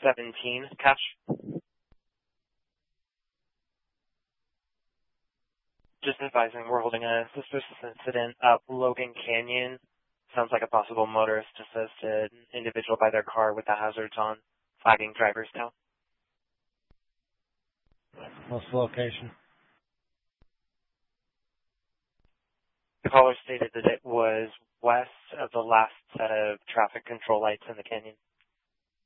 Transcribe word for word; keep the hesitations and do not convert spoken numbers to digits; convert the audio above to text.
seventeen, Cash. Just advising, we're holding a suspicious incident up Logan Canyon. Sounds like a possible motorist assisted individual by their car with the hazards on, flagging drivers down. What's the location? The caller stated that it was west of the last set of traffic control lights in the canyon.